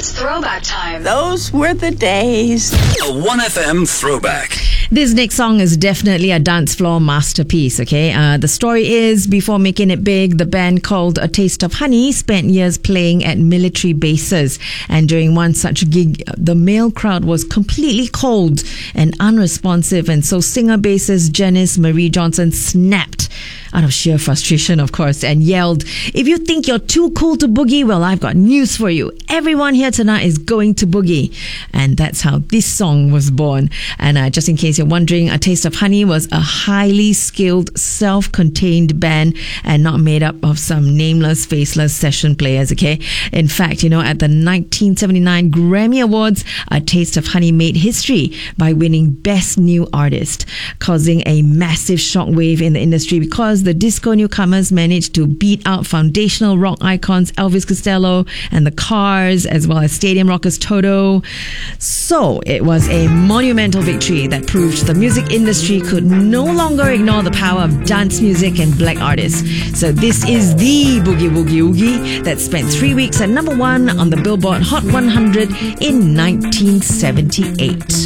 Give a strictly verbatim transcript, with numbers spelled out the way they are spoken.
It's throwback time. Those were the days. A one F M throwback. This next song is definitely a dance floor masterpiece, okay? Uh, the story is, before making it big, the band called A Taste of Honey spent years playing at military bases. And during one such gig, the male crowd was completely cold and unresponsive. And so singer-bassist Janice Marie Johnson snapped out of sheer frustration, of course, and yelled, "If you think you're too cool to boogie, well, I've got news for you. Everyone here tonight is going to boogie." And that's how this song was born. And uh, just in case you're wondering, A Taste of Honey was a highly skilled, self-contained band and not made up of some nameless, faceless session players, okay? In fact, you know, at the nineteen seventy-nine Grammy Awards, A Taste of Honey made history by winning Best New Artist, causing a massive shockwave in the industry because the disco newcomers managed to beat out foundational rock icons Elvis Costello and the Cars, as well as stadium rockers Toto. So it was a monumental victory that proved the music industry could no longer ignore the power of dance music and black artists. So this is the Boogie Woogie Oogie that spent three weeks at number one on the Billboard Hot one hundred in nineteen seventy-eight.